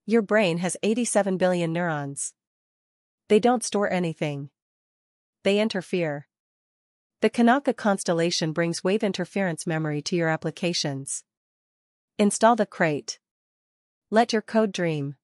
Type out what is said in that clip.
Your brain has 87 billion neurons. They don't store anything. They interfere. The Kanaka constellation brings wave interference memory to your applications. Install the Crate. Let your code dream.